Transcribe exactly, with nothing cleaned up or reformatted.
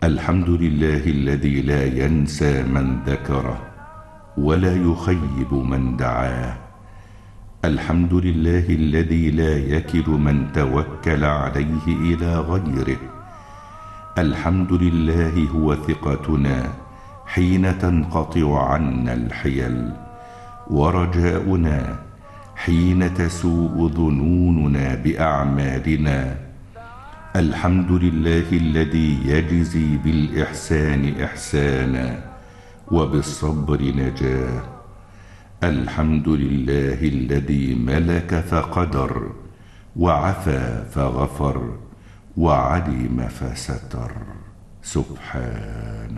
الحمد لله الذي لا ينسى من ذكره ولا يخيب من دعاه. الحمد لله الذي لا يكل من توكل عليه إلى غيره. الحمد لله هو ثقتنا حين تنقطع عنا الحيل، ورجاؤنا حين تسوء ظنوننا بأعمالنا. الحمد لله الذي يجزي بالإحسان إحسانا وبالصبر نجاه. الحمد لله الذي ملك فقدر، وعفا فغفر، وعلم فستر. سبحانه.